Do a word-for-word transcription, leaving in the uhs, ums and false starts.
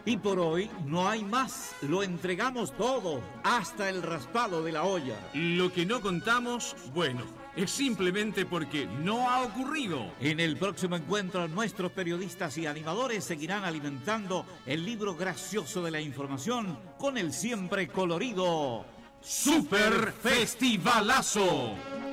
Y por hoy no hay más, lo entregamos todo, hasta el raspado de la olla. Lo que no contamos, bueno, es simplemente porque no ha ocurrido. En el próximo encuentro, nuestros periodistas y animadores seguirán alimentando el libro gracioso de la información con el siempre colorido ¡Super Festivalazo!